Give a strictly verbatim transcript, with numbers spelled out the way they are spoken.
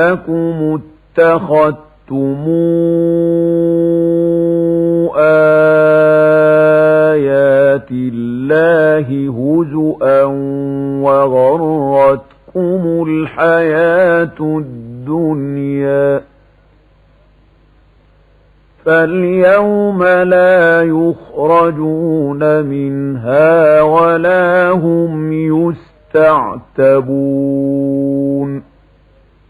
أنكم اتخذتم آيات الله هزؤا وغرتكم الحياة الدنيا فاليوم لا يخرجون منها ولا هم يستعتبون